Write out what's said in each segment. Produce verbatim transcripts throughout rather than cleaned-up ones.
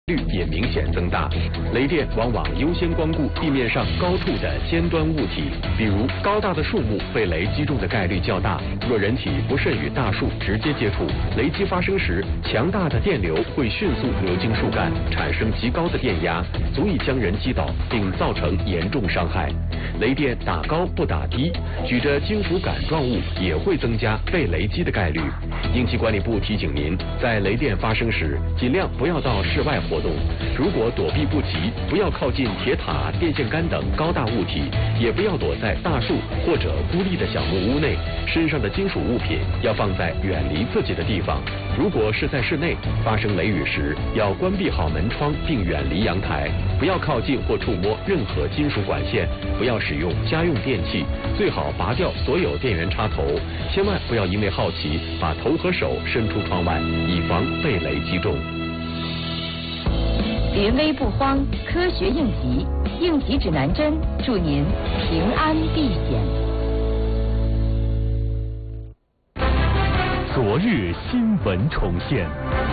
率也明显增大。雷电往往优先光顾地面上高处的尖端物体，比如高大的树木被雷击中的概率较大。若人体不慎与大树直接接触，雷击发生时，强大的电流会迅速流经树干，产生极高的电压，足以将人击倒，并造成严重伤害。雷电打高不打低，举着金属杆状物也会增加被雷击的概率。应急管理部提醒您，在雷电发生时，尽量不要到室外活动。如果躲避不及，不要靠近铁塔、电线杆等高大物体，也不要躲在大树或者孤立的小木屋内。身上的金属物品要放在远离自己的地方。如果是在室内，发生雷雨时，要关闭好门窗并远离阳台，不要靠近或触摸任何金属管线，不要使用家用电器，最好拔掉所有电源插头，千万不要因为好奇把头和手伸出窗外，以防被雷击中。 临危不慌，科学应急，应急指南针，祝您平安避险。 昨日新闻重现。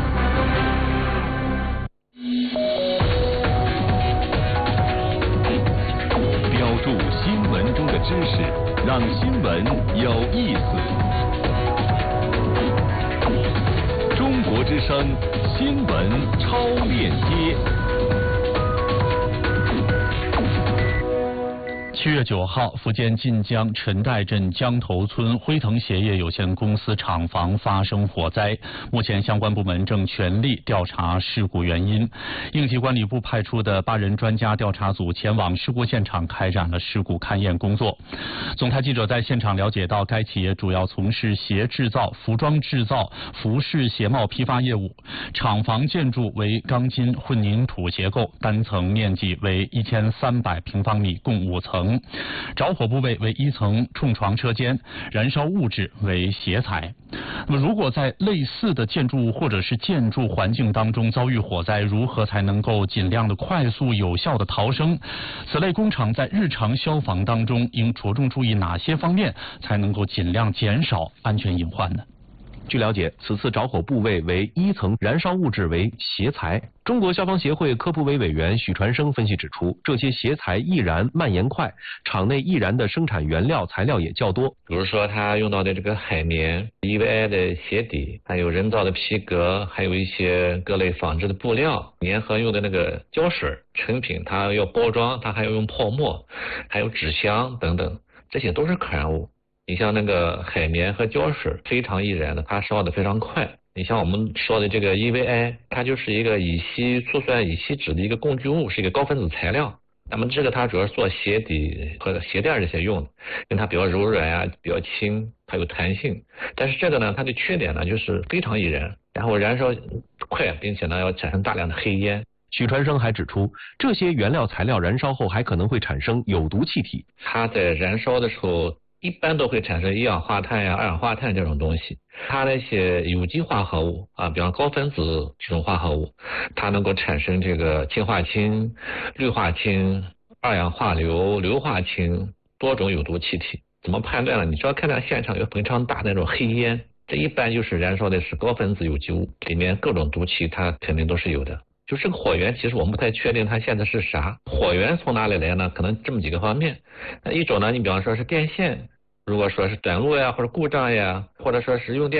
标注新闻中的知识，让新闻有意思。中国之声新闻超链接。七月九号，福建晋江陈岱镇江头村辉腾鞋业有限公司厂房发生火灾，目前相关部门正全力调查事故原因。应急管理部派出的八人专家调查组前往事故现场开展了事故勘验工作。总台记者在现场了解到，该企业主要从事鞋制造、服装制造、服饰鞋帽批发业务。厂房建筑为钢筋混凝土结构，单层面积为一千三百平方米，共五层。着火部位为一层冲床车间，燃烧物质为鞋材。那么，如果在类似的建筑物或者是建筑环境当中遭遇火灾，如何才能够尽量的快速有效的逃生？此类工厂在日常消防当中应着重注意哪些方面，才能够尽量减少安全隐患呢？ 据了解，此次着火部位为一层，燃烧物质为鞋材。中国消防协会科普委委员许传生分析指出，这些鞋材易燃蔓延快，厂内易燃的生产原料材料也较多。 比如说，它用到的这个海绵、E V I 的鞋底，还有人造的皮革，还有一些各类纺织的布料，粘合用的那个胶水成品，它要包装，它还要用泡沫，还有纸箱等等，这些都是可燃物。你像那个海绵和胶水非常易燃的，它烧的非常快。你像我们说的这个 E V I， 它就是一个乙烯醋酸乙烯酯的一个工具物，是一个高分子材料。那么这个它主要是做鞋底和鞋垫这些用的，因为它比较柔软啊，比较轻，它有弹性。但是这个呢，它的缺点呢就是非常易燃，然后燃烧快，并且呢要产生大量的黑烟。 许传生还指出，这些原料材料燃烧后还可能会产生有毒气体。 它在燃烧的时候一般都会产生一氧化碳呀、二氧化碳这种东西。它那些有机化合物啊，比方高分子这种化合物，它能够产生这个氢化氢、氯化氢、二氧化硫、硫化氢多种有毒气体。怎么判断呢？你只要看到现场有非常大的那种黑烟，这一般就是燃烧的是高分子有机物，里面各种毒气它肯定都是有的。就这个火源，其实我们不太确定它现在是啥。火源从哪里来呢？可能这么几个方面。那一种呢，你比方说是电线，如果说是短路呀，或者故障呀，或者说是用电